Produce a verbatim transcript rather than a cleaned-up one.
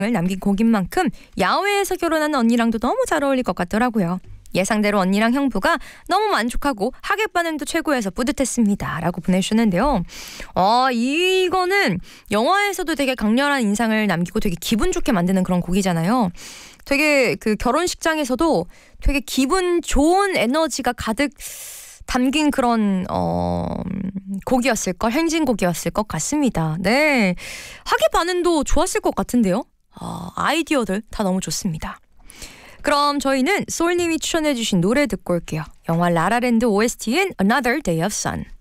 을 남긴 곡인 만큼 야외에서 결혼하는 언니랑도 너무 잘 어울릴 것 같더라고요. 예상대로 언니랑 형부가 너무 만족하고 하객 반응도 최고여서 뿌듯했습니다. 라고 보내주셨는데요. 어, 이거는 영화에서도 되게 강렬한 인상을 남기고 되게 기분 좋게 만드는 그런 곡이잖아요. 되게 그 결혼식장에서도 되게 기분 좋은 에너지가 가득 담긴 그런 어, 곡이었을걸, 행진곡이었을 것 같습니다. 네, 하객 반응도 좋았을 것 같은데요. 어, 아이디어들 다 너무 좋습니다. 그럼 저희는 솔님이 추천해주신 노래 듣고 올게요. 영화 라라랜드 오에스티인 Another Day of Sun.